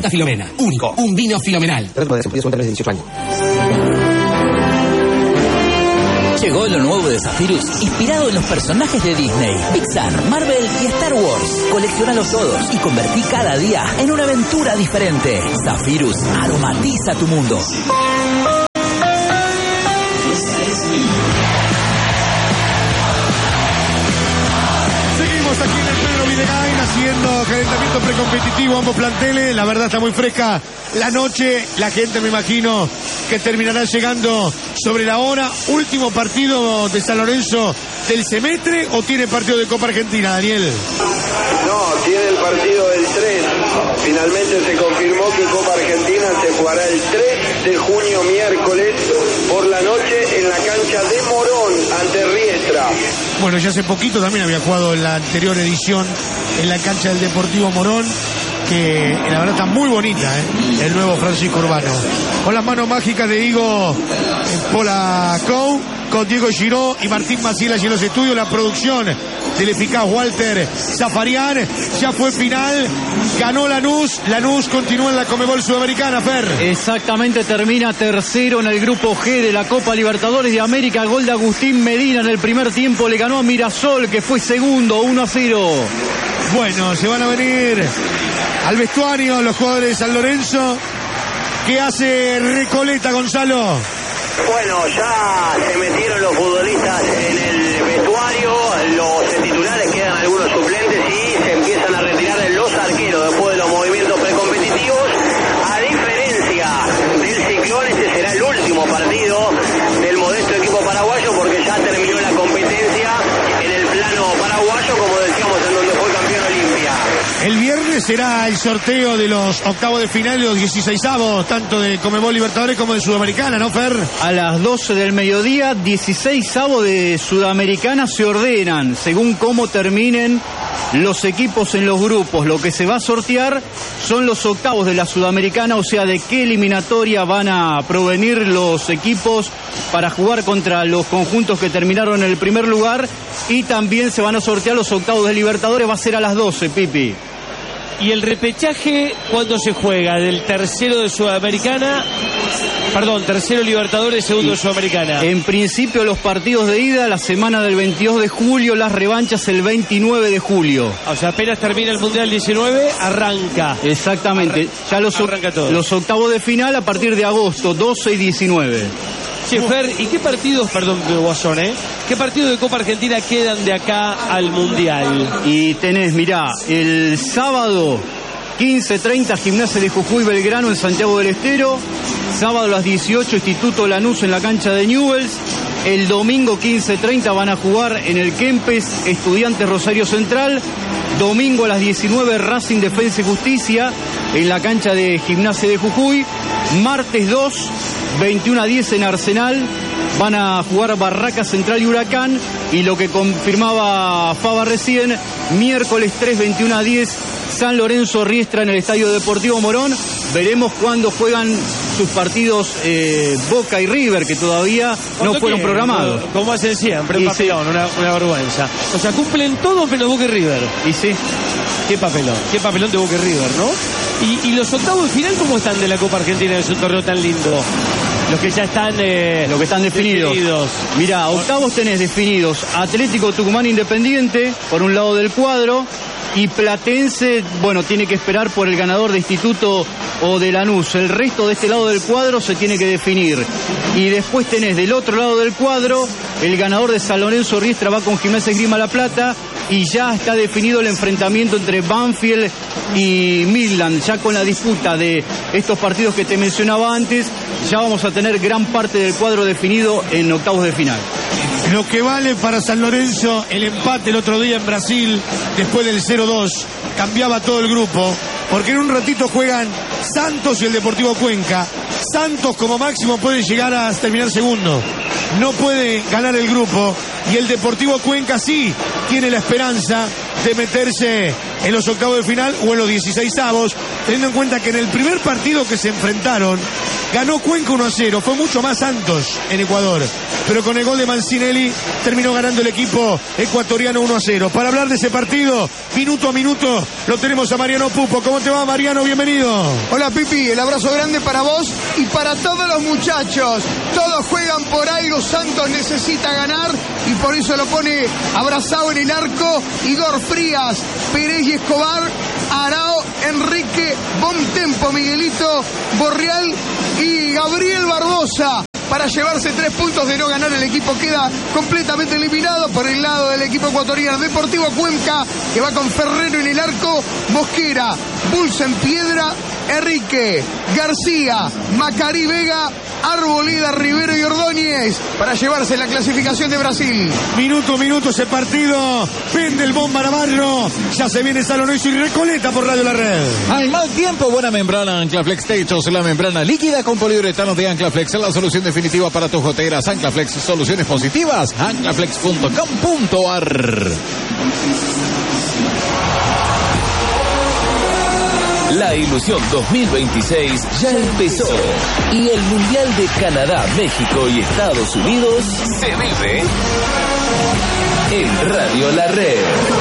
Fruta Filomena. Único. Un vino fenomenal. Llegó lo nuevo de Zephyrus, inspirado en los personajes de Disney, Pixar, Marvel y Star Wars. Colecciónalos todos y convertí cada día en una aventura diferente. Zephyrus aromatiza tu mundo. Seguimos aquí en el Pedro Videgain haciendo calentamiento precompetitivo, ambos planteles. La verdad está muy fresca la noche. La gente, me imagino, que terminará llegando sobre la hora. Último partido de San Lorenzo del semestre, ¿o tiene partido de Copa Argentina, Daniel? No, tiene el partido del 3. Finalmente se confirmó que Copa Argentina se jugará el 3 de junio, miércoles, por la noche en la cancha de Morón, ante Riestra. Bueno, ya hace poquito también había jugado en la anterior edición en la cancha del Deportivo Morón, que la verdad está muy bonita, el nuevo Francisco Urbano. Con las manos mágicas de Igo Polacou, con Diego Giró y Martín Maciel allí en los estudios, la producción del eficaz Walter Zafarian. Ya fue final, ganó Lanús continúa en la Conmebol Sudamericana, Fer. Exactamente, termina tercero en el grupo G de la Copa Libertadores de América. Gol de Agustín Medina en el primer tiempo, le ganó a Mirasol, que fue segundo, 1-0. Bueno, se van a venir al vestuario los jugadores de San Lorenzo. ¿Qué hace Recoleta, Gonzalo? Bueno, ya se metieron los futbolistas en el vestuario, los titulares, quedan algunos suplentes y se empiezan a retirar los arqueros después de los movimientos precompetitivos. A diferencia del Ciclón, este será el último partido del modesto equipo paraguayo, porque ya terminó la competencia en el plano paraguayo, como decíamos, en donde fue campeón Olimpia. El viernes será el sorteo de los octavos de final y los 16avos, tanto de Conmebol Libertadores como de Sudamericana, ¿no, Fer? A las 12 del mediodía, 16avos de Sudamericana se ordenan según cómo terminen los equipos en los grupos. Lo que se va a sortear son los octavos de la Sudamericana, o sea, de qué eliminatoria van a provenir los equipos para jugar contra los conjuntos que terminaron en el primer lugar, y también se van a sortear los octavos de Libertadores. Va a ser a las 12, Pipi. ¿Y el repechaje cuándo se juega? Del tercero de Sudamericana, tercero Libertadores, segundo de Sudamericana. En principio los partidos de ida la semana del 22 de julio, las revanchas el 29 de julio. O sea, apenas termina el Mundial 19, arranca. Exactamente. Ya arranca todo. Los octavos de final a partir de agosto, 12 y 19. Che, Fer, ¿y qué partidos, Guasón, qué partidos de Copa Argentina quedan de acá al Mundial? Y tenés, mirá, el sábado 15:30 Gimnasia de Jujuy Belgrano en Santiago del Estero. Sábado a las 18 Instituto Lanús en la cancha de Newell's. El domingo 15:30 van a jugar en el Kempes Estudiantes Rosario Central. Domingo a las 19 Racing Defensa y Justicia en la cancha de Gimnasia de Jujuy. Martes 2, 21:10 en Arsenal. Van a jugar Barracas Central y Huracán. Y lo que confirmaba Fava recién, miércoles 3, 21:10 San Lorenzo Riestra en el Estadio Deportivo Morón. Veremos cuándo juegan sus partidos Boca y River, que todavía no fueron programados. Como hacen siempre, un papelón, una vergüenza. O sea, cumplen todos menos Boca y River. Y sí. Qué papelón de Boca y River, ¿no? ¿Y los octavos de final cómo están de la Copa Argentina, de su torneo tan lindo? Los que ya están... los que están definidos. Mirá, octavos tenés definidos Atlético Tucumán Independiente, por un lado del cuadro, y Platense, bueno, tiene que esperar por el ganador de Instituto o de Lanús. El resto de este lado del cuadro se tiene que definir. Y después tenés del otro lado del cuadro, el ganador de San Lorenzo Riestra va con Gimnasia Esgrima La Plata, y ya está definido el enfrentamiento entre Banfield y Midland. Ya con la disputa de estos partidos que te mencionaba antes, ya vamos a tener gran parte del cuadro definido en octavos de final. Lo que vale para San Lorenzo el empate el otro día en Brasil, después del 0-2, cambiaba todo el grupo, porque en un ratito juegan Santos y el Deportivo Cuenca. Santos como máximo puede llegar a terminar segundo, no puede ganar el grupo, y el Deportivo Cuenca sí tiene la esperanza de meterse en los octavos de final o en los 16avos, teniendo en cuenta que en el primer partido que se enfrentaron Ganó Cuenca 1-0, fue mucho más Santos en Ecuador, pero con el gol de Mancinelli terminó ganando el equipo ecuatoriano 1-0. Para hablar de ese partido, minuto a minuto, lo tenemos a Mariano Pupo. ¿Cómo te va, Mariano? Bienvenido. Hola, Pipi, el abrazo grande para vos y para todos los muchachos. Todos juegan por algo, Santos necesita ganar y por eso lo pone abrazado en el arco Igor Frías, Pérez y Escobar, Arao, Enrique, Bontempo, Miguelito, Borreal y Gabriel Barbosa. Para llevarse 3 puntos de no ganar, el equipo queda completamente eliminado. Por el lado del equipo ecuatoriano, Deportivo Cuenca, que va con Ferrero en el arco, Mosquera, Bulls en piedra, Enrique, García, Macari Vega, Arboleda, Rivero y Ordóñez para llevarse la clasificación de Brasil. Minuto a minuto ese partido. Pende el bomba Navarro. Ya se viene Salonoiso y Recoleta por Radio La Red. Al mal tiempo, buena membrana Anclaflex Techos, la membrana líquida con poliuretano de Anclaflex, la solución definitiva para tus goteras. Anclaflex, soluciones positivas. Anclaflex.com.ar. La ilusión 2026 ya empezó y el Mundial de Canadá, México y Estados Unidos se vive en Radio La Red.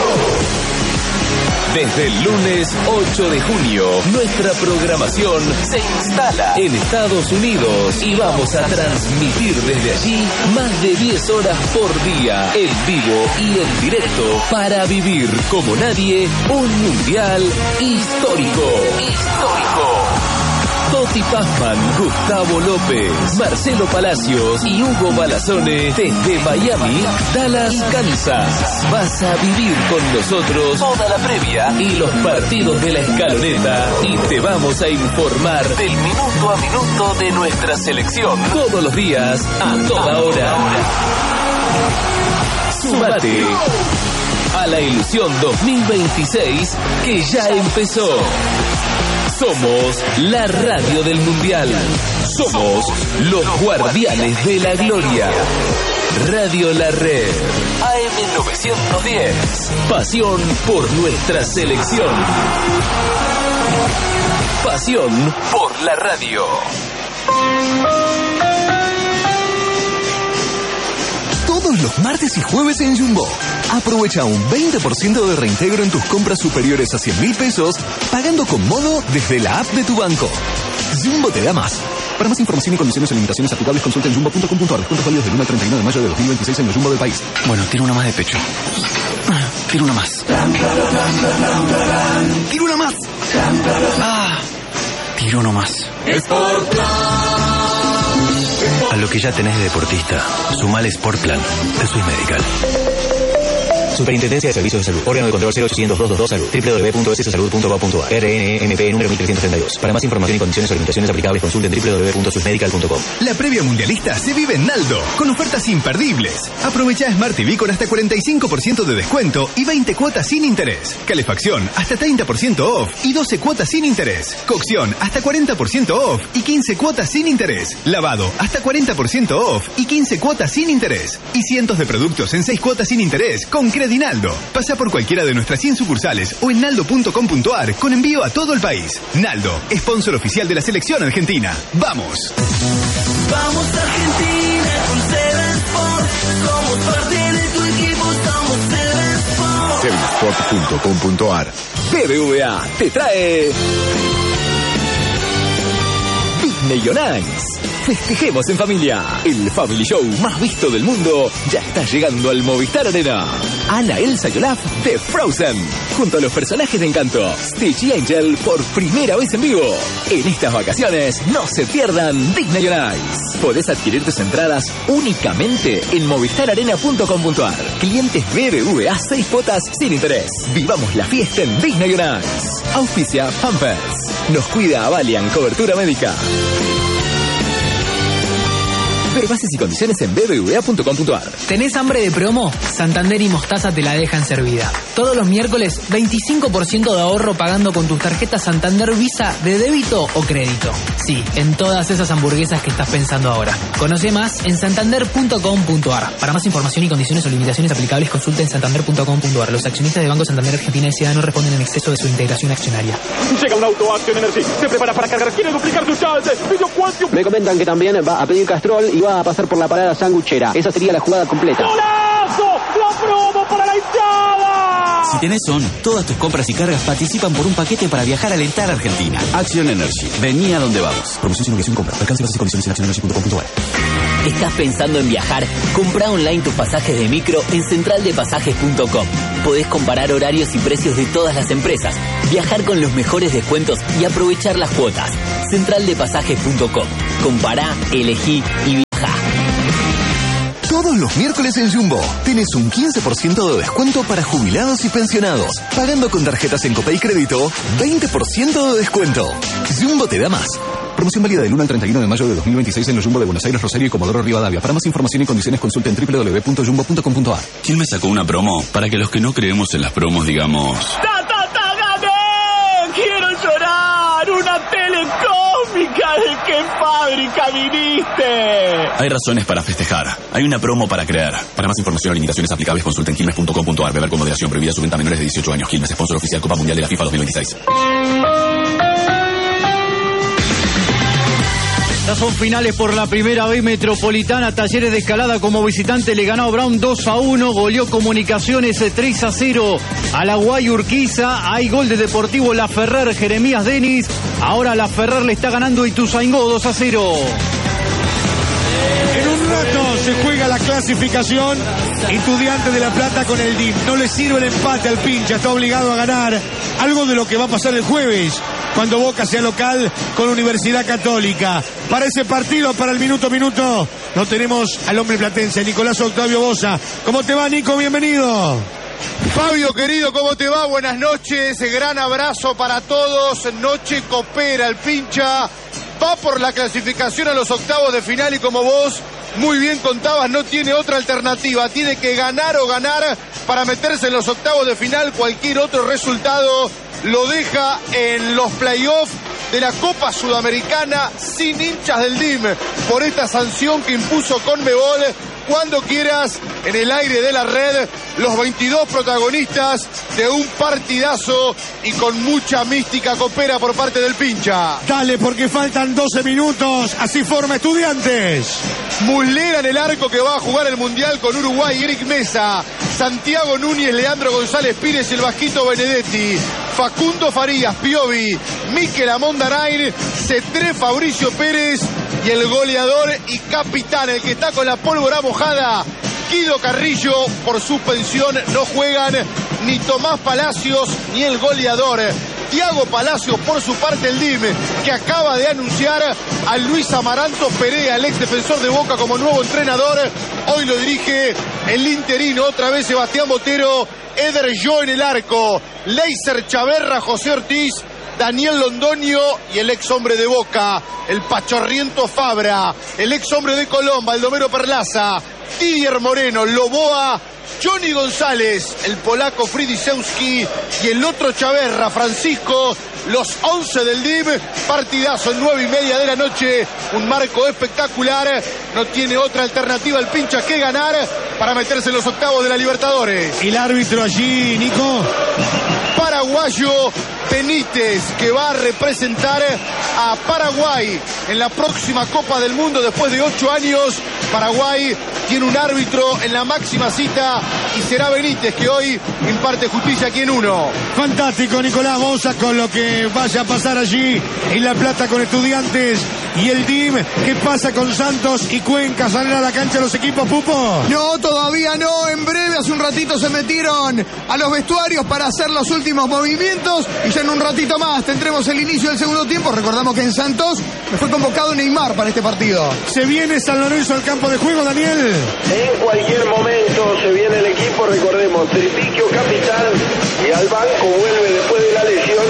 Desde el lunes 8 de junio, nuestra programación se instala en Estados Unidos y vamos a transmitir desde allí más de 10 horas por día, en vivo y en directo, para vivir como nadie un mundial histórico. Toti Pazman, Gustavo López, Marcelo Palacios y Hugo Balazone desde Miami, Dallas, Kansas. Vas a vivir con nosotros toda la previa y los partidos de la escaloneta y te vamos a informar del minuto a minuto de nuestra selección todos los días, a toda hora. Súmate a la ilusión 2026 que ya empezó. Somos la radio del Mundial. Somos los guardianes de la gloria. Radio La Red. AM 910. Pasión por nuestra selección. Pasión por la radio. Todos los martes y jueves en Jumbo. Aprovecha un 20% de reintegro en tus compras superiores a 100.000 pesos, pagando con Modo desde la app de tu banco. Jumbo te da más. Para más información y condiciones o limitaciones aplicables, consulta en jumbo.com.ar. Descuentos válidos del 1 al 31 de mayo de 2026 en los Jumbo del país. Bueno, tiro una más de pecho. Tiro una más. Tiro una más. Tiro uno más. A lo que ya tenés de deportista, sumale Sportplan de Swiss Medical. Superintendencia de Servicios de Salud. Órgano de control 0800-222 Salud. www.sssalud.gov.ar. RNMP número 1332. Para más información y condiciones o limitaciones aplicables, consulten www.swissmedical.com. La previa mundialista se vive en Naldo, con ofertas imperdibles. Aprovecha Smart TV con hasta 45% de descuento y 20 cuotas sin interés. Calefacción hasta 30% off y 12 cuotas sin interés. Cocción hasta 40% off y 15 cuotas sin interés. Lavado hasta 40% off y 15 cuotas sin interés. Y cientos de productos en 6 cuotas sin interés con Credinaldo. Pasa por cualquiera de nuestras 100 sucursales o en naldo.com.ar con envío a todo el país. Naldo, sponsor oficial de la selección argentina. ¡Vamos! Vamos Argentina con Seven Sport. Somos parte de tu equipo, somos Seven Sport. Sevensport.com.ar. BBVA te trae Disney on Ice. Festejemos en familia. El Family Show más visto del mundo ya está llegando al Movistar Arena. Anna, Elsa y Olaf de Frozen, junto a los personajes de Encanto, Stitch y Angel por primera vez en vivo. En estas vacaciones no se pierdan Disney on Ice. Podés adquirir tus entradas únicamente en movistararena.com.ar. Clientes BBVA 6 cuotas sin interés. Vivamos la fiesta en Disney on Ice. Auspicia Pampers. Nos cuida Avalian Cobertura Médica. Ve bases y condiciones en bbva.com.ar. ¿Tenés hambre de promo? Santander y Mostaza te la dejan servida. Todos los miércoles, 25% de ahorro pagando con tus tarjetas Santander Visa de débito o crédito. Sí, en todas esas hamburguesas que estás pensando ahora. Conoce más en santander.com.ar. Para más información y condiciones o limitaciones aplicables, consulta en santander.com.ar. Los accionistas de Banco Santander Argentina S.A. no responden en exceso de su integración accionaria. Llega un auto Action Energy, se prepara para cargar, quiere duplicar su chance. Me comentan que también va a pedir Castrol y va a pasar por la parada sanguchera. Esa sería la jugada completa. ¡Golazo! ¡La promo para la hinchada! Si tenés ON, todas tus compras y cargas participan por un paquete para viajar a alentar a Argentina. Action Energy. Vení a donde vamos. Promoción sin obligación compra. Alcance bases y condiciones en actionenergy.com.ar. ¿Estás pensando en viajar? Compra online tus pasajes de micro en centraldepasajes.com. Podés comparar horarios y precios de todas las empresas, viajar con los mejores descuentos y aprovechar las cuotas. Centraldepasajes.com. Compará, elegí y viaja. Todos los miércoles en Jumbo tenés un 15% de descuento para jubilados y pensionados. Pagando con tarjetas en Copay Crédito, 20% de descuento. Jumbo te da más. Promoción válida del 1 al 31 de mayo de 2026 en los Jumbo de Buenos Aires, Rosario y Comodoro Rivadavia. Para más información y condiciones consulta en www.jumbo.com.ar. ¿Quién me sacó una promo? Para que los que no creemos en las promos digamos... ¡Gané! ¡Quiero llorar! ¡Una telecómica! ¿De qué fábrica viniste? Hay razones para festejar. Hay una promo para crear. Para más información o limitaciones aplicables consulta en quilmes.com.ar. Beber con moderación. Prohibida su venta a menores de 18 años. Quilmes, sponsor oficial Copa Mundial de la FIFA 2026. Ya son finales por la primera B metropolitana. Talleres de Escalada como visitante le ganó a Brown 2-1. Goleó Comunicaciones 3-0 a la Guay Urquiza. Hay gol de Deportivo La Ferrer, Jeremías Denis. Ahora La Ferrer le está ganando a Ituzaingó 2-0. En un rato se juega la clasificación. Estudiantes de La Plata con el DIM. No le sirve el empate al pincha. Está obligado a ganar. Algo de lo que va a pasar el jueves, cuando Boca sea local con Universidad Católica. Para ese partido, para el minuto a minuto, no tenemos al hombre platense, Nicolás Octavio Bosa. ¿Cómo te va, Nico? Bienvenido. Fabio, querido, ¿cómo te va? Buenas noches, gran abrazo para todos. Noche copera, el pincha va por la clasificación a los octavos de final y como vos muy bien contabas, no tiene otra alternativa. Tiene que ganar o ganar para meterse en los octavos de final. Cualquier otro resultado lo deja en los playoffs de la Copa Sudamericana sin hinchas del DIM por esta sanción que impuso Conmebol. Cuando quieras, en el aire de la red, los 22 protagonistas de un partidazo y con mucha mística copera por parte del pincha. Dale, porque faltan 12 minutos, así forma Estudiantes. Muslera en el arco que va a jugar el Mundial con Uruguay, Eric Mesa, Santiago Núñez, Leandro González Pires y el Vasquito Benedetti, Facundo Farías, Piovi, Miquel Amondarain, Cetré, Fabricio Pérez y el goleador y capitán, el que está con la pólvora mojada, Guido Carrillo. Por suspensión no juegan ni Tomás Palacios ni el goleador Thiago Palacios. Por su parte el DIM, que acaba de anunciar a Luis Amaranto Perea, el ex defensor de Boca, como nuevo entrenador. Hoy lo dirige el interino, otra vez Sebastián Botero. Eder Jo en el arco, Leiser Chaverra, José Ortiz, Daniel Londoño y el ex hombre de Boca, el Pachorriento Fabra, el ex hombre de Colón, Baldomero Perlaza, Tidier Moreno, Loboa, Johnny González, el polaco Fridisewski y el otro Chaverra, Francisco. Los 11 del DIM, partidazo en 9:30 de la noche, un marco espectacular. No tiene otra alternativa el pincha que ganar para meterse en los octavos de la Libertadores. ¿Y el árbitro allí, Nico? Paraguayo Benítez, que va a representar a Paraguay en la próxima Copa del Mundo después de 8 años. Paraguay tiene un árbitro en la máxima cita y será Benítez, que hoy imparte justicia aquí en uno. Fantástico, Nicolás Bosa, con lo que vaya a pasar allí en La Plata con Estudiantes y el DIM. ¿Qué pasa con Santos y Cuenca? ¿Salen a la cancha los equipos, Pupo? No, todavía no. En breve, hace un ratito se metieron a los vestuarios para hacer los últimos movimientos y ya en un ratito más tendremos el inicio del segundo tiempo. Recordamos que en Santos fue convocado Neymar para este partido. ¿Se viene San Lorenzo al campo de juego, Daniel? En cualquier momento se viene el equipo, recordemos, Tripiquio capitán y al banco vuelve después de la lesión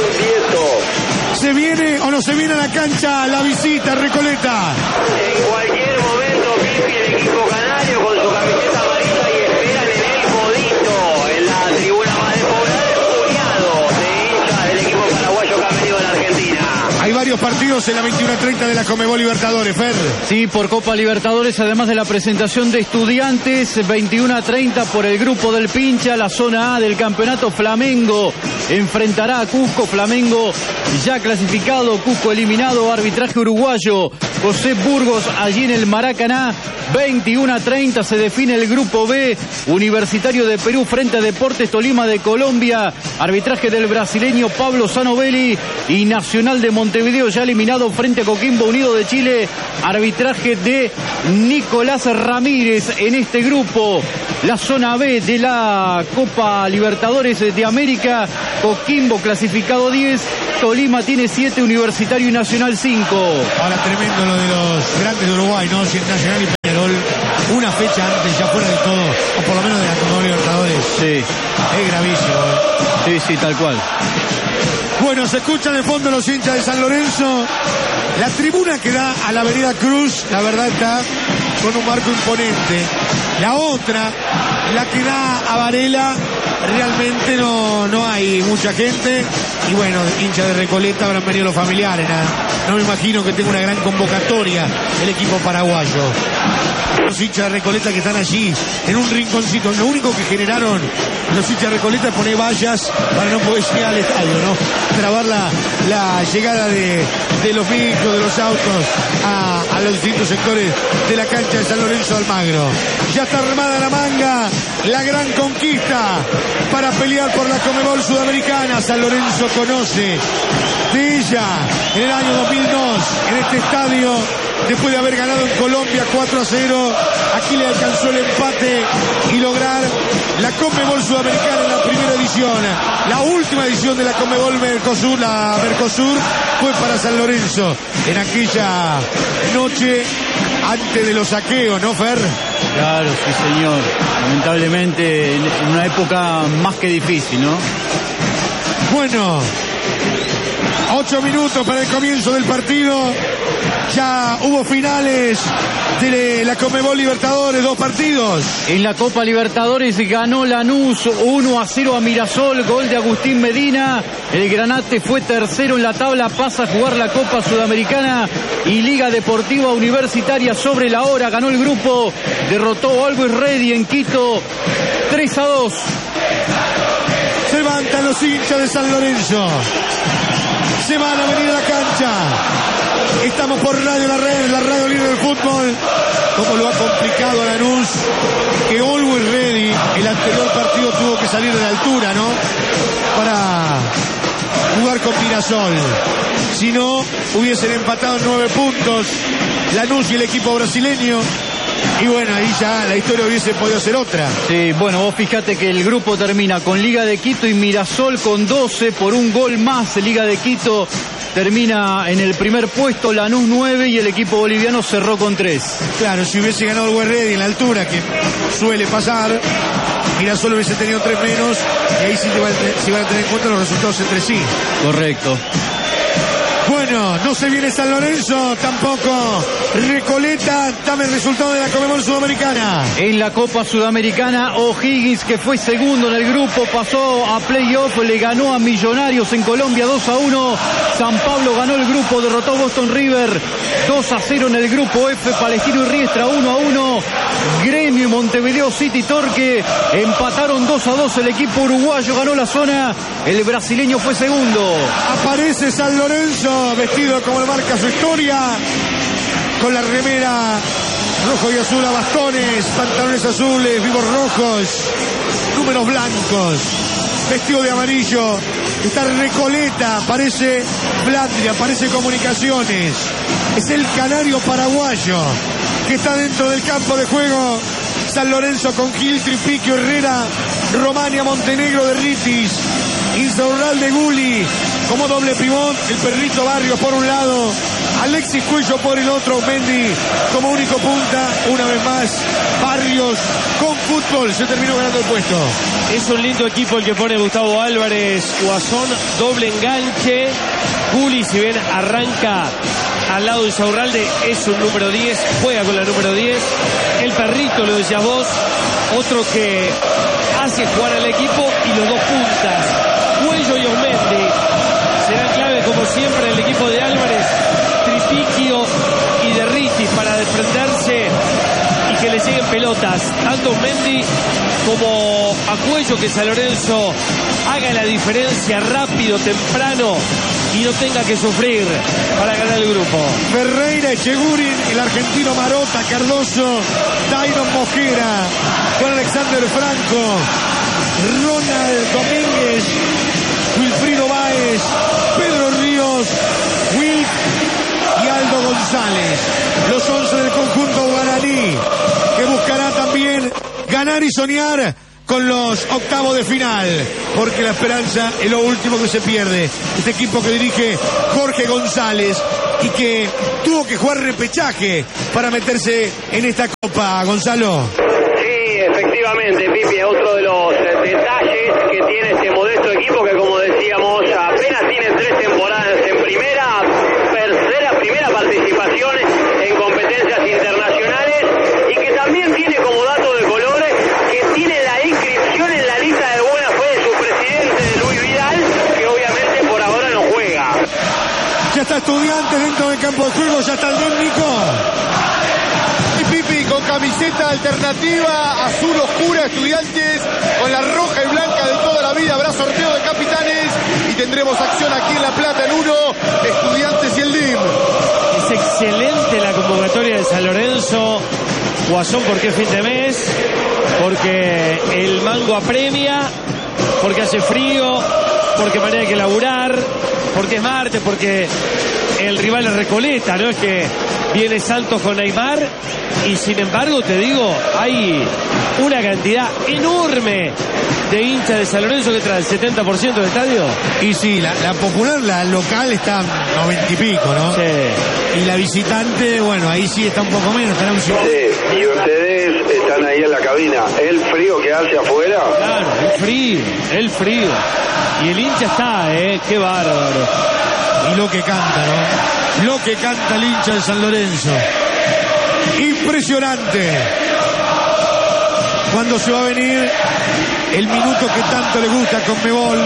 Vieto. ¿Se viene o no se viene a la cancha la visita, Recoleta? En cualquier momento Filippi, el equipo canario, con su camiseta amarilla y esperan en el Codito, en la tribuna más despoblada, el puñado de hinchas del equipo paraguayo que ha venido a la Argentina. Hay varios partidos en la 21:30 de la Conmebol Libertadores, Fer. Sí, por Copa Libertadores, además de la presentación de Estudiantes, 21:30 por el grupo del Pincha, la zona A del campeonato. Flamengo enfrentará a Cusco. Flamengo ya clasificado, Cusco eliminado. Arbitraje uruguayo, José Burgos, allí en el Maracaná. 21:30 se define el grupo B. Universitario de Perú frente a Deportes Tolima de Colombia. Arbitraje del brasileño Pablo Sanovelli. Y Nacional de Montevideo ya eliminado frente a Coquimbo Unido de Chile. Arbitraje de Nicolás Ramírez en este grupo. La zona B de la Copa Libertadores de América. Coquimbo clasificado 10. Tolima tiene 7, Universitario y Nacional 5. Ahora tremendo lo de los grandes de Uruguay, ¿no? Si Nacional y Peñarol, una fecha antes, ya fuera de todo, o por lo menos de la Conmebol Libertadores. Sí. Es gravísimo. Sí, tal cual. Bueno, se escuchan de fondo los hinchas de San Lorenzo. La tribuna que da a la Avenida Cruz, la verdad está con un marco imponente. La otra, la que da a Varela, realmente no hay mucha gente. Y bueno, hincha de Recoleta, habrán venido los familiares. No me imagino que tenga una gran convocatoria el equipo paraguayo. Los hinchas de Recoleta que están allí, en un rinconcito. Lo único que generaron los hinchas de Recoleta es poner vallas para no poder llegar al estadio, ¿no? Trabar la llegada de los micros, de los autos a los distintos sectores de la cancha de San Lorenzo Almagro. Ya está armada la manga, la gran conquista para pelear por la Conmebol Sudamericana. San Lorenzo conoce de ella en el año 2002 en este estadio, después de haber ganado en Colombia 4-0, aquí le alcanzó el empate y lograr la Conmebol Sudamericana en la primera edición. La última edición de la Conmebol Mercosur, la Mercosur, fue para San Lorenzo en aquella noche antes de los saqueos, ¿no, Fer? Claro, sí, señor. Lamentablemente en una época más que difícil, ¿no? Bueno, 8 minutos para el comienzo del partido. Ya hubo finales de la Conmebol Libertadores, 2 partidos. En la Copa Libertadores ganó Lanús 1-0 a Mirasol, gol de Agustín Medina. El Granate fue tercero en la tabla, pasa a jugar la Copa Sudamericana. Y Liga Deportiva Universitaria sobre la hora ganó el grupo, derrotó Always Ready en Quito 3-2. Se levantan los hinchas de San Lorenzo, se van a venir a la cancha. Estamos por Radio La Red, la radio líder del fútbol. Cómo lo ha complicado a Lanús, que Always Ready, el anterior partido tuvo que salir de la altura, ¿no? Para jugar con Mirasol. Si no, hubiesen empatado 9 puntos Lanús y el equipo brasileño. Y bueno, ahí ya la historia hubiese podido ser otra. Sí, bueno, vos fíjate que el grupo termina con Liga de Quito y Mirasol con 12 por un gol más. Liga de Quito termina en el primer puesto, Lanús 9 y el equipo boliviano cerró con 3. Claro, si hubiese ganado el Ready en la altura, que suele pasar, Mirasol hubiese tenido 3 menos y ahí sí se van a tener en cuenta los resultados entre sí. Correcto. Bueno, no se viene San Lorenzo, tampoco Recoleta. Dame el resultado de la Conmebol Sudamericana. En la Copa Sudamericana, O'Higgins, que fue segundo en el grupo, pasó a playoff, le ganó a Millonarios en Colombia 2-1. San Pablo ganó el grupo, derrotó a Boston River 2-0 en el grupo F. Palestino y Riestra 1-1. Gremio y Montevideo City Torque empataron 2-2. El equipo uruguayo ganó la zona, el brasileño fue segundo. Aparece San Lorenzo vestido como le marca su historia, con la remera rojo y azul a bastones, pantalones azules, vivos rojos, números blancos, vestido de amarillo. Está Recoleta, parece Blandria, parece Comunicaciones. Es el canario paraguayo que está dentro del campo de juego. San Lorenzo con Gil, Tripiquio, Herrera, Romania, Montenegro, de Ritis, Insaurral de Guli como doble pivot, el Perrito Barrios por un lado, Alexis Cuello por el otro, Mendy como único punta. Una vez más, Barrios con fútbol se terminó ganando el puesto. Es un lindo equipo el que pone Gustavo Álvarez, Guasón, doble enganche. Guli, si bien arranca al lado de Insaurralde es un número 10, juega con la número 10. El Perrito, lo decías vos, otro que hace jugar al equipo, y los dos puntas, Cuello y Osmendi, serán clave como siempre el equipo de Álvarez, Tripiquio y Derritis, para desprenderse y que le lleguen pelotas, tanto Osmendi como a Cuello, que San Lorenzo haga la diferencia rápido, temprano, y no tenga que sufrir para ganar el grupo. Ferreira, Echeguren, el argentino Marota, Cardoso, Dairon Mosquera, con Alexander Franco, Ronald Domínguez, Wilfrido Báez, Pedro Ríos, Wilk y Aldo González. Los 11 del conjunto guaraní, que buscará también ganar y soñar con los octavos de final, porque la esperanza es lo último que se pierde. Este equipo que dirige Jorge González y que tuvo que jugar repechaje para meterse en esta copa, Gonzalo. Sí, efectivamente, Pipi, es otro de los detalles que tiene este modesto equipo que, como decíamos, apenas tiene 3 temporadas en primera participación en competencias internacionales, y que también tiene como dato de color que tiene la inscripción en la lista de buena fe de su presidente, Luis Vidal, que obviamente por ahora no juega. Ya está Estudiantes dentro del campo de juego, ya está el técnico. Y Pipi con camiseta alternativa, azul oscura, Estudiantes con la roja y blanca de toda la vida. Habrá sorteo de capitanes y tendremos acción aquí en La Plata en 1, Estudiantes y el DIM. Es excelente la convocatoria de San Lorenzo. Guasón, porque es fin de mes, porque el mango apremia, porque hace frío, porque mañana hay que laburar, porque es martes, porque el rival es Recoleta, no es que viene Santos con Neymar, y sin embargo te digo, hay una cantidad enorme de hinchas de San Lorenzo que trae el 70% del estadio. Y sí, la popular, la local está 90 y pico, ¿no? Sí. Y la visitante, bueno, ahí sí está un poco menos, estará un 50. Sí, y ustedes están ahí en la cabina. ¿El frío que hace afuera? Claro, el frío. Y el hincha está, qué bárbaro. Y lo que canta, ¿no? Lo que canta el hincha de San Lorenzo. Impresionante. Cuando se va a venir el minuto que tanto le gusta a Conmebol.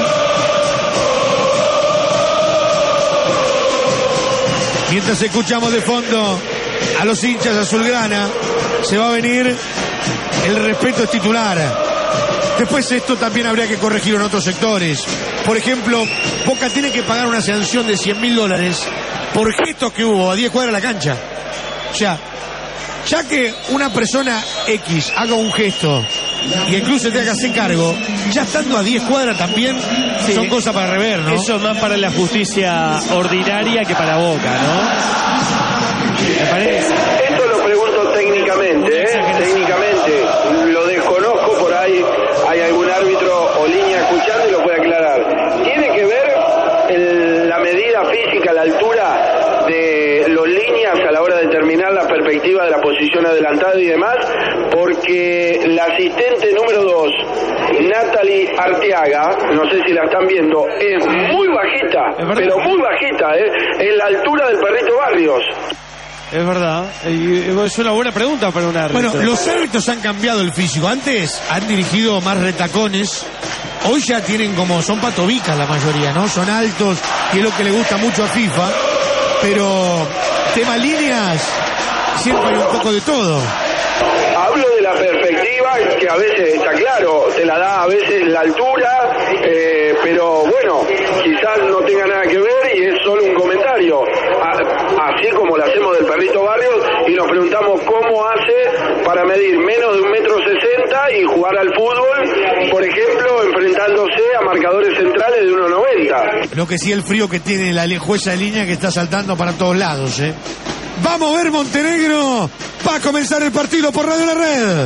Mientras escuchamos de fondo a los hinchas azulgrana, se va a venir el respeto es titular. Después esto también habría que corregir en otros sectores. Por ejemplo, Boca tiene que pagar una sanción de $100.000 por gestos que hubo a 10 cuadras de la cancha. O sea, ya que una persona X haga un gesto y incluso tenga que hacer cargo, ya estando a 10 cuadras también, sí, son cosas para rever, ¿no? Eso es más para la justicia ordinaria que para Boca, ¿no? Me parece. Esto lo pregunto técnicamente, técnicamente. Lo desconozco, por ahí hay algún árbitro o línea escuchando y lo puede aclarar. ¿Tiene que ver la medida física, la altura de los líneas a la hora de determinar la perspectiva de la posición adelantada y demás? Porque la asistente número 2, Natalie Arteaga, no sé si la están viendo, es muy bajita, pero muy bajita, es la altura del Perrito Barrios. Es verdad, es una buena pregunta para un árbitro. Bueno, los árbitros han cambiado el físico. Antes han dirigido más retacones. Hoy ya tienen como, son patobicas la mayoría, ¿no? Son altos y es lo que le gusta mucho a FIFA. Pero tema líneas, siempre hay un poco de todo. Hablo de la perspectiva, que a veces está claro, te la da a veces la altura, pero bueno, quizás no tenga nada que ver y es solo un comentario. Así como lo hacemos del Perrito Barrios y nos preguntamos cómo hace para medir menos de 1,60 m y jugar al fútbol, por ejemplo, enfrentándose a marcadores centrales de 1,90 m. Lo que sí, el frío que tiene la jueza de línea, que está saltando para todos lados, ¿eh? Vamos a ver Montenegro. Va a comenzar el partido por Radio La Red.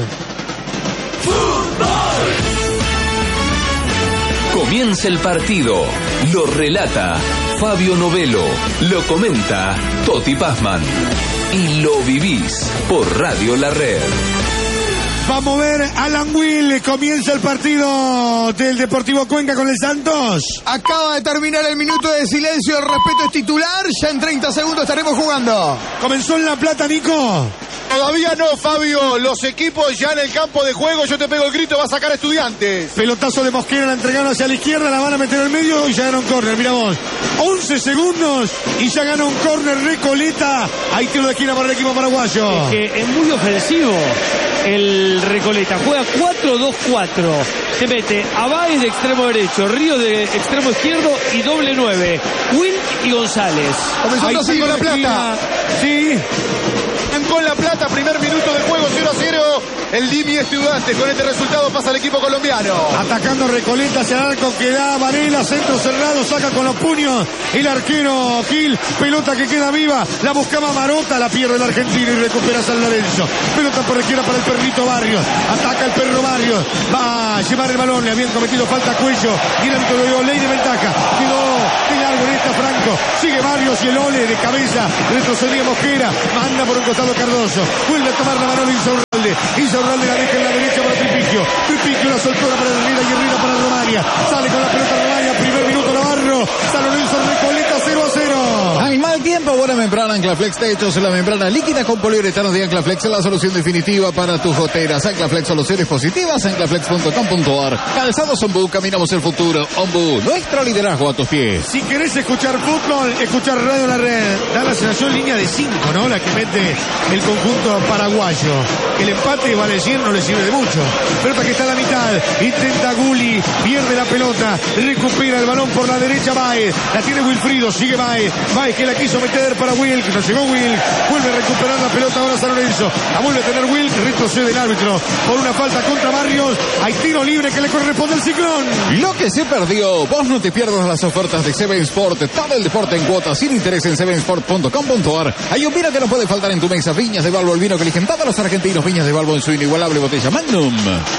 Comienza el partido. Lo relata Fabio Novelo. Lo comenta Toti Pazman. Y lo vivís por Radio La Red. Vamos a ver, Alan Will, comienza el partido del Deportivo Cuenca con el Santos. Acaba de terminar el minuto de silencio, el respeto es titular, ya en 30 segundos estaremos jugando. ¿Comenzó en La Plata, Nico? Todavía no, Fabio. Los equipos ya en el campo de juego. Yo te pego el grito, va a sacar Estudiantes. Pelotazo de Mosquera, la entregaron hacia la izquierda, la van a meter en el medio y ya ganó un córner. Mira vos, 11 segundos y ya ganó un córner Recoleta. Hay tiro de esquina para el equipo paraguayo. Es que es muy ofensivo el Recoleta. Juega 4-2-4. Se mete a Báez de extremo derecho, Ríos de extremo izquierdo y doble 9. Wilk y González. Comenzó con La Plata. Sí. Con La Plata, primer minuto de juego, 0-0. El Dimi Estudiantes. Con este resultado pasa el equipo colombiano. Atacando Recoleta hacia el arco que da Varela, centro cerrado, saca con los puños el arquero Gil. Pelota que queda viva, la buscaba Marota, la pierde el argentino y recupera San Lorenzo. Pelota por izquierda para el perrito Barrios. Ataca el perro Barrios. Va a llevar el balón, le habían cometido falta a Cuello. Y el árbitro le dio ley de ventaja. Quedó de largo en esta Franco. Sigue Barrios y el ole de cabeza. Retrocedía Mosquera. Manda por un costado Cardoso. Vuelve a tomar la mano Insaurralde. Insaurralde la deja en la derecha para Tripiquio. Tripiquio la soltura para Herrera y Herrera para Romania. Sale con la pelota Romania. Primer minuto Navarro. San Lorenzo Recoleta 0-0. Al mal tiempo, buena membrana Anclaflex Techos, la membrana líquida con poliuretano de Anclaflex, la solución definitiva para tus goteras. Anclaflex, soluciones positivas, anclaflex.com.ar. Calzados Ombú, caminamos el futuro. Ombú, nuestro liderazgo a tus pies. Si querés escuchar fútbol, escuchar Radio La Red. Da la sensación línea de 5, ¿no? La que mete el conjunto paraguayo. El empate, vale decir, no le sirve de mucho. Pelota que está a la mitad. Intenta Gulli, pierde la pelota, recupera el balón por la derecha Baez. La tiene Wilfrido, sigue Baez. Baez que la quiso meter para Wilk, no llegó Wilk. Vuelve a recuperar la pelota ahora San Lorenzo. La vuelve a tener Wilk, retrocede el árbitro por una falta contra Barrios. Hay tiro libre que le corresponde al Ciclón. Lo que se perdió, vos no te pierdas las ofertas de Seven Sport. Todo el deporte en cuotas sin interés en sevensport.com.ar. Hay un vino que no puede faltar en tu mesa. Viñas de Balbo, el vino que eligen todos los argentinos. Viñas de Balbo en su inigualable botella Magnum.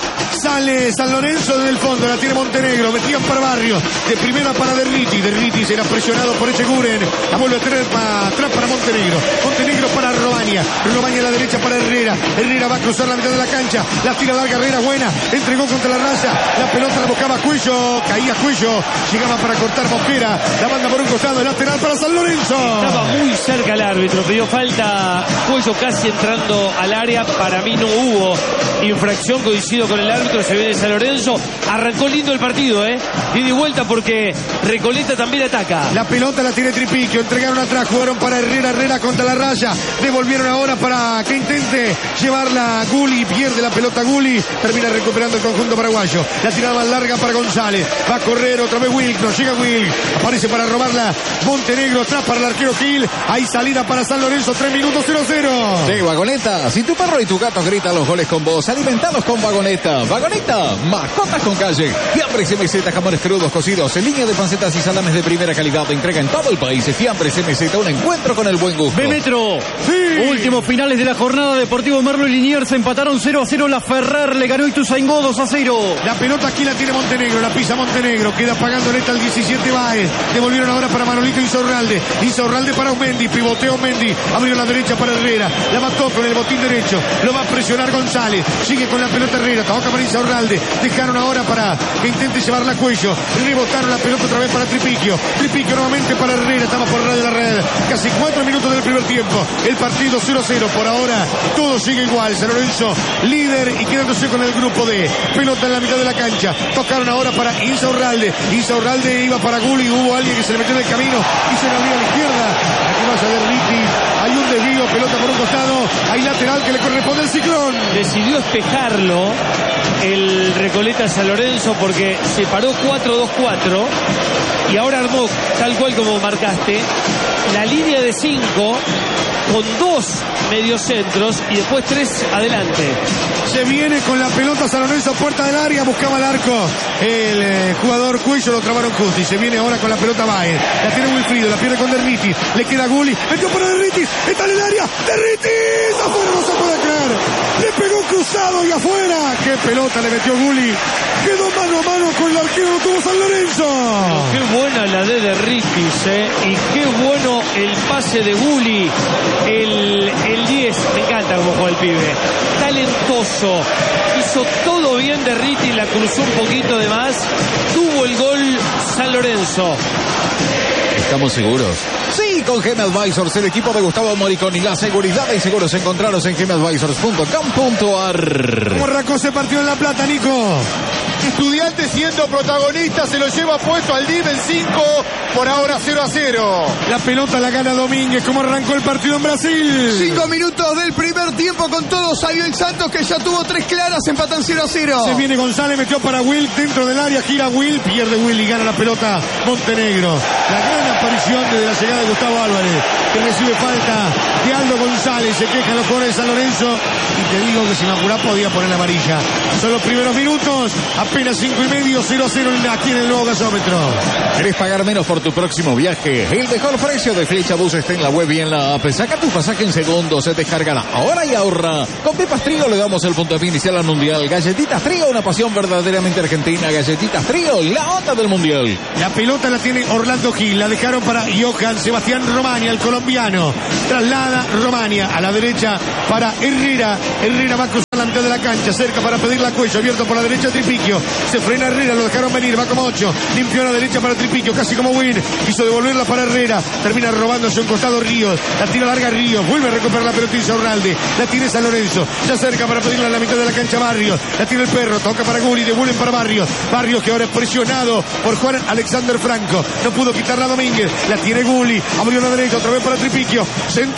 Sale San Lorenzo desde el fondo, la tiene Montenegro, metían para Barrios, de primera para Derriti, Derriti será presionado por Echeguren, la vuelve a tener para atrás para Montenegro, Montenegro para Romagna, Romagna a la derecha para Herrera, Herrera va a cruzar la mitad de la cancha, la tira larga Herrera buena, entregó contra la raya, la pelota la buscaba Cuello, caía Cuello, llegaba para cortar Mosquera, la manda por un costado, el lateral para San Lorenzo. Estaba muy cerca el árbitro, pidió falta Cuello casi entrando al área, para mí no hubo infracción, coincido con el árbitro, se viene San Lorenzo, arrancó lindo el partido, ida y vuelta porque Recoleta también ataca. La pelota la tiene Tripiquio, entregaron atrás, jugaron para Herrera, Herrera contra la raya, devolvieron ahora para que intente llevarla Gulli, pierde la pelota Gulli, termina recuperando el conjunto paraguayo, la tirada más larga para González, va a correr otra vez Wilk, no llega Wilk, aparece para robarla Montenegro, atrás para el arquero Gil, hay salida para San Lorenzo, 3 minutos 0-0. Sí, Vagoneta, si tu perro y tu gato gritan los goles con vos, alimentados con Vagoneta, Vagoneta, mascotas con calle, fiambres MZ, jamones crudos cocidos, en línea de pancetas y salames de primera calidad, entrega en todo el país, fiambres MZ, un encuentro con el buen gusto. Metro. Sí. Últimos finales de la jornada, Deportivo Merlo y Liniers se empataron 0-0, la Ferrer le ganó Ituzaingó 2-0. La pelota aquí la tiene Montenegro, la pisa Montenegro, queda pagando neta al 17 Baez, devolvieron ahora para Manolito Insaurralde, Insaurralde para Mendy, pivoteó Mendy, abrió la derecha para Herrera, la mató con el botín derecho, lo va a presionar González, sigue con la pelota Herrera, toca para Insaurralde, dejaron ahora para que intente llevarla a Cuello, rebotaron la pelota otra vez para Tripiquio, Tripiquio nuevamente para Herrera, estamos por Radio La Red, casi 4 minutos del primer tiempo, el partido 0-0, por ahora todo sigue igual, San Lorenzo líder y quedándose con el grupo D, pelota en la mitad de la cancha, tocaron ahora para Insaurralde, Insaurralde iba para Gulli, hubo alguien que se le metió en el camino, hizo una vía a la izquierda, aquí vaya Derriti, hay un desvío, pelota por un costado, hay lateral que le corresponde al Ciclón. Decidió espejarlo el Recoleta San Lorenzo porque se paró 4-2-4 y ahora armó, tal cual como marcaste, la línea de 5 con 2 mediocentros y después 3 adelante. Se viene con la pelota San Lorenzo, puerta del área, buscaba el arco el jugador Cuello, lo trabaron justo y se viene ahora con la pelota Baez, la tiene Wilfrido, la pierde con Derriti, le queda Gulli, metió para Derriti, está en el área, Derriti, afuera, no se puede creer, le pegó cruzado y afuera, qué pelota le metió Gulli, quedó mano a mano con el arquero, lo tuvo San Lorenzo. Qué buena la de Derritis, y qué bueno el pase de Gulli, el 10, me encanta como flojo el pibe. Talentoso. Hizo todo bien de Riti, la cruzó un poquito de más. Tuvo el gol San Lorenzo. ¿Estamos seguros? Sí, con GM Advisors, el equipo de Gustavo Moriconi. La seguridad y seguros encontraros en gmadvisors.com.ar. ¿Cómo arrancó ese partido en La Plata, Nico? Estudiantes siendo protagonista, se lo lleva puesto al DIV en 5, por ahora 0-0. La pelota la gana Domínguez. ¿Cómo arrancó el partido en Brasil? 5 minutos del primer tiempo, con todo salió el Santos, que ya tuvo 3 claras, empatan 0-0. Se viene González, metió para Will dentro del área, gira Will, pierde Will y gana la pelota Montenegro. La gran aparición desde la llegada de Gustavo Álvarez, que recibe falta de Aldo González. Se quejan los jugadores de San Lorenzo y te digo que si me apurás podía poner la amarilla. Son los primeros minutos, apenas 5:30, 0-0 aquí en el nuevo gasómetro. ¿Querés pagar menos por tu próximo viaje? El mejor precio de Flecha Bus está en la web y en la app. Saca tu pasaje en segundos, se descargará ahora y ahorra. Con Pepas Trío le damos el puntapié inicial al Mundial. Galletitas Trío, una pasión verdaderamente argentina. Galletitas Trío, la onda del Mundial. La pelota la tiene Orlando Gil, la dejaron para Johan Sebastián Romania, el colombiano. Traslada Romania a la derecha para Herrera. Herrera va a cruzar la mitad de la cancha, cerca para pedirle a Cuello, abierto por la derecha Tripiquio. Se frena Herrera, lo dejaron venir, va como 8. Limpió a la derecha para Tripiquio, casi como Win. Quiso devolverla para Herrera, termina robándose un costado Ríos. La tira larga Ríos, vuelve a recuperar la pelota y Ornalde. La tiene San Lorenzo, ya cerca para pedirle a la mitad de la cancha Barrios. La tiene el Perro, toca para Guli, devuelven para Barrios. Barrios que ahora es presionado por Juan Alexander Franco. No pudo quitarla Domínguez, la tiene Guli, abrió la derecha, otra vez para Tripiquio.